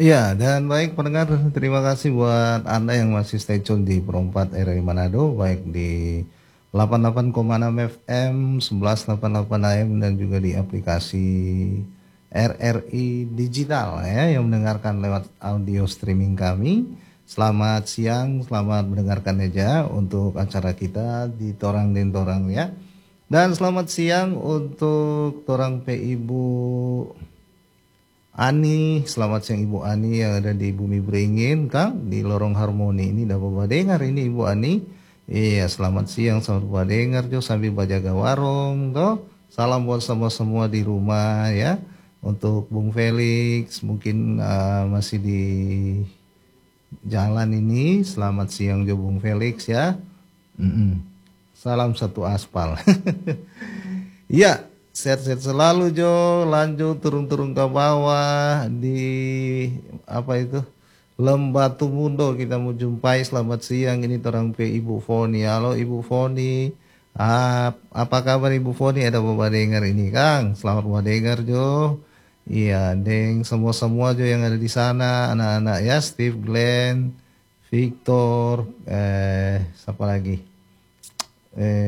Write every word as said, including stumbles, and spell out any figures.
Iya, dan baik pendengar, terima kasih buat Anda yang masih stay tune di Perempat R R I Manado, baik di delapan puluh delapan koma enam F M, sebelas delapan puluh delapan A M, dan juga di aplikasi R R I Digital ya, yang mendengarkan lewat audio streaming kami. Selamat siang, selamat mendengarkan aja untuk acara kita di Torang dan Torang ya. Dan selamat siang untuk Torang P Ibu Ani, selamat siang Ibu Ani yang ada di Bumi Beringin, Kang, di Lorong Harmoni ini dapat Bapak dengar ini Ibu Ani. Iya, selamat siang, selamat Bapak dengar jo sambil bajaga warung, toh. Salam buat semua semua di rumah ya. Untuk Bung Felix mungkin uh, masih di jalan ini. Selamat siang jo Bung Felix ya. Mm-mm. Salam satu aspal. Iya, sehat-sehat selalu Jo. Lanjut turun-turun ke bawah di apa itu? Lembatu Mundo kita mau jumpai. Selamat siang, ini orang P Ibu Foni. Halo Ibu Foni. Ah, apa kabar Ibu Foni? Ada Bapak dengar ini Kang. Selamat Bapak dengar Jo. Iya, Deng semua-semua Jo yang ada di sana, anak-anak ya, Steve, Glenn, Victor, eh siapa lagi? Eh